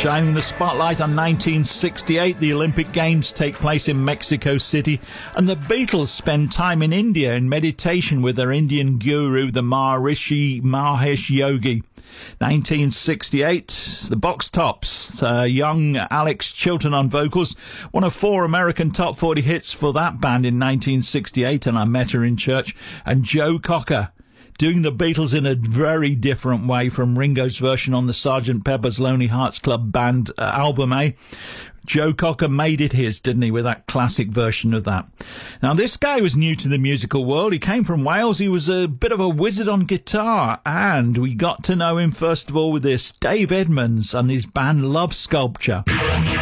Shining the spotlight on 1968, the Olympic Games take place in Mexico City, and the Beatles spend time in India in meditation with their Indian guru, the Maharishi Mahesh Yogi. 1968, the Box Tops, young Alex Chilton on vocals, one of 4 American top 40 hits for that band in 1968, and I Met Her in Church, and Joe Cocker doing the Beatles in a very different way from Ringo's version on the Sgt. Pepper's Lonely Hearts Club Band album, eh? Joe Cocker made it his, didn't he, with that classic version of that. Now, this guy was new to the musical world. He came from Wales. He was a bit of a wizard on guitar, and we got to know him, first of all, with this Dave Edmunds and his band Love Sculpture.